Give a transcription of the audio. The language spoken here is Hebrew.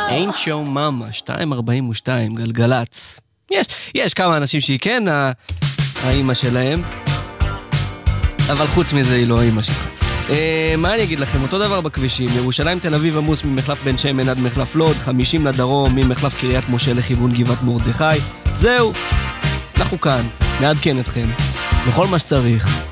אין שואו מאמה, 2:42, גלגלץ. יש כמה אנשים שהיא כן האמא שלהם, אבל חוץ מזה היא לא האמא שלך. מה אני אגיד לכם? אותו דבר בכבישים. ירושלים תל אביב עמוס ממחלף בן שמן עד מחלף לוד, 50 לדרום ממחלף קריית משה לכיוון גבעת מרדכי. זהו, אנחנו כאן, נעדכן אתכם בכל מה שצריך.